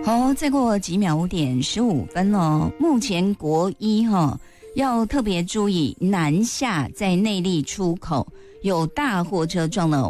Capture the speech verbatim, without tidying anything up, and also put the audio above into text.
好，再过几秒五点十五分哦。目前国一哈、哦、要特别注意南下在内坜出口有大货车撞了